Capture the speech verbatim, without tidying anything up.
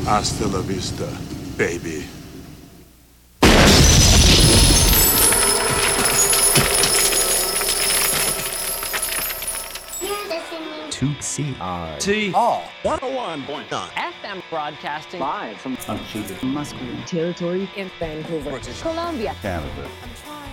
Hasta la vista, baby. two C R T R one oh one point nine F M broadcasting live from unceded Musqueam territory in Vancouver, British Columbia, Canada.